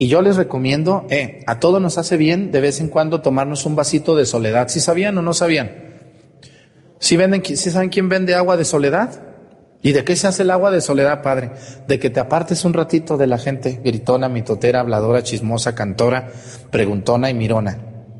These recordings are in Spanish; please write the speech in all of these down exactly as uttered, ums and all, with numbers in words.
Y yo les recomiendo, eh, a todos nos hace bien de vez en cuando tomarnos un vasito de soledad. ¿Sí sabían o no sabían? ¿Sí, venden, ¿Sí saben quién vende agua de soledad? ¿Y de qué se hace el agua de soledad, padre? De que te apartes un ratito de la gente gritona, mitotera, habladora, chismosa, cantora, preguntona y mirona.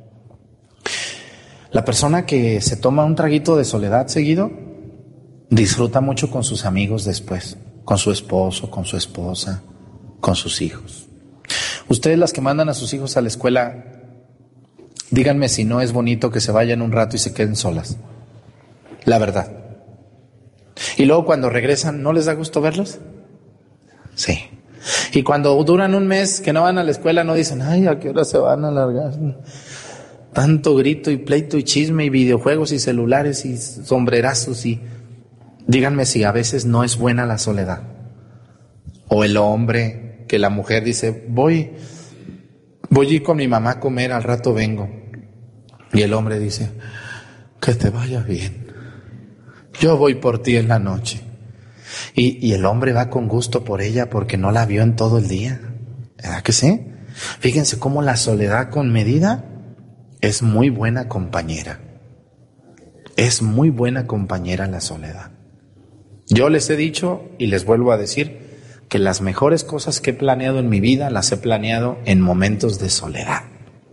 La persona que se toma un traguito de soledad seguido, disfruta mucho con sus amigos después, con su esposo, con su esposa, con sus hijos. Ustedes, las que mandan a sus hijos a la escuela, díganme si no es bonito que se vayan un rato y se queden solas. La verdad. Y luego cuando regresan, ¿no les da gusto verlos? Sí. Y cuando duran un mes que no van a la escuela, no dicen, ay, ¿a qué hora se van a alargar? Tanto grito y pleito y chisme y videojuegos y celulares y sombrerazos y... Díganme si a veces no es buena la soledad. O el hombre, que la mujer dice, voy, voy a ir con mi mamá a comer, al rato vengo. Y el hombre dice, que te vaya bien. Yo voy por ti en la noche. Y, y el hombre va con gusto por ella porque no la vio en todo el día. ¿Verdad que sí? Fíjense cómo la soledad con medida es muy buena compañera. Es muy buena compañera la soledad. Yo les he dicho y les vuelvo a decir que las mejores cosas que he planeado en mi vida las he planeado en momentos de soledad.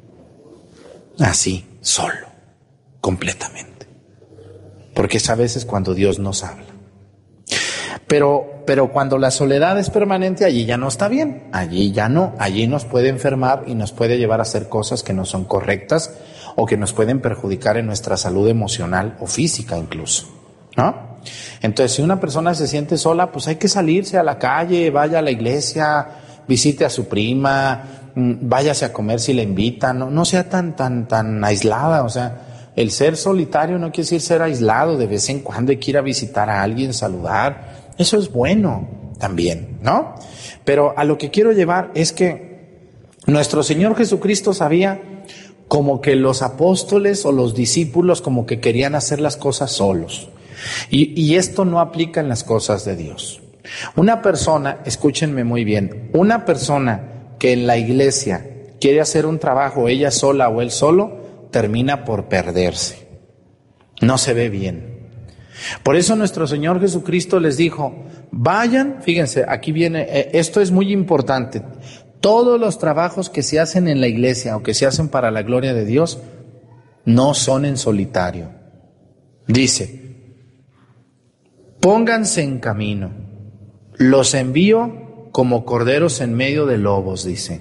Así, solo, completamente. Porque es a veces cuando Dios nos habla. Pero, pero cuando la soledad es permanente, allí ya no está bien. Allí ya no. Allí nos puede enfermar y nos puede llevar a hacer cosas que no son correctas o que nos pueden perjudicar en nuestra salud emocional o física incluso, ¿no? Entonces, si una persona se siente sola, pues hay que salirse a la calle, vaya a la iglesia, visite a su prima, váyase a comer si le invitan, no, no sea tan, tan, tan aislada. O sea, el ser solitario no quiere decir ser aislado. De vez en cuando hay que ir a visitar a alguien, saludar. Eso es bueno también, ¿no? Pero a lo que quiero llevar es que nuestro Señor Jesucristo sabía como que los apóstoles o los discípulos como que querían hacer las cosas solos. Y, y esto no aplica en las cosas de Dios. Una persona, escúchenme muy bien, una persona que en la iglesia quiere hacer un trabajo ella sola o él solo, termina por perderse. No se ve bien. Por eso nuestro Señor Jesucristo les dijo, vayan, fíjense, aquí viene, eh, esto es muy importante. Todos los trabajos que se hacen en la iglesia o que se hacen para la gloria de Dios no son en solitario. Dice, pónganse en camino, los envío como corderos en medio de lobos, dice.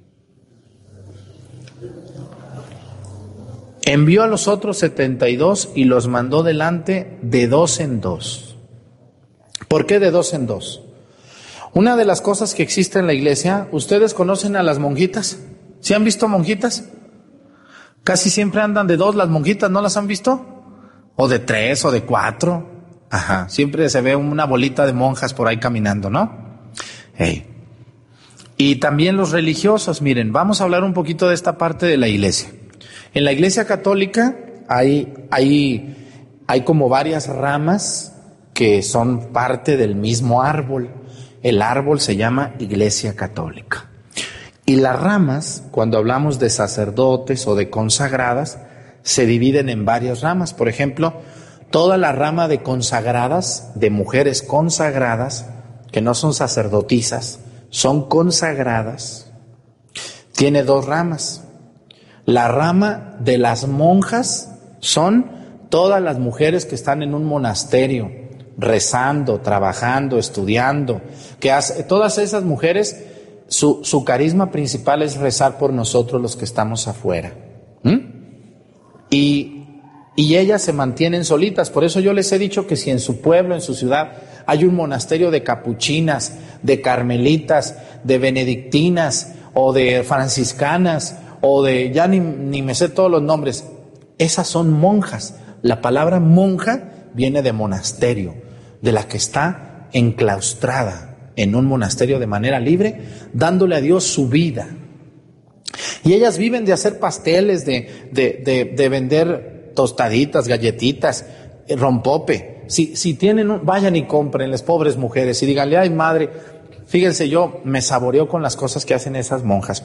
Envió a los otros setenta y dos y los mandó delante de dos en dos. ¿Por qué de dos en dos? Una de las cosas que existe en la iglesia, ¿ustedes conocen a las monjitas? ¿Sí han visto monjitas? Casi siempre andan de dos las monjitas, ¿no las han visto? O de tres o de cuatro. Ajá, siempre se ve una bolita de monjas por ahí caminando, ¿no? Hey. Y también los religiosos, miren, vamos a hablar un poquito de esta parte de la iglesia. En la iglesia católica hay, hay, hay como varias ramas que son parte del mismo árbol. El árbol se llama Iglesia Católica. Y las ramas, cuando hablamos de sacerdotes o de consagradas, se dividen en varias ramas. Por ejemplo, toda la rama de consagradas, de mujeres consagradas, que no son sacerdotisas, son consagradas, tiene dos ramas. La rama de las monjas son todas las mujeres que están en un monasterio, rezando, trabajando, estudiando, que hace, todas esas mujeres, su, su carisma principal es rezar por nosotros los que estamos afuera. ¿Mm? Y, y ellas se mantienen solitas. Por eso yo les he dicho que si en su pueblo, en su ciudad, hay un monasterio de capuchinas, de carmelitas, de benedictinas o de franciscanas o de, ya ni, ni me sé todos los nombres, esas son monjas. La palabra monja viene de monasterio, de la que está enclaustrada en un monasterio de manera libre, dándole a Dios su vida. Y ellas viven de hacer pasteles, de, de, de, de vender tostaditas, galletitas, rompope. Si, si tienen, un, vayan y cómprenles, pobres mujeres, y díganle, ay madre, Fíjense, yo me saboreo con las cosas que hacen esas monjas.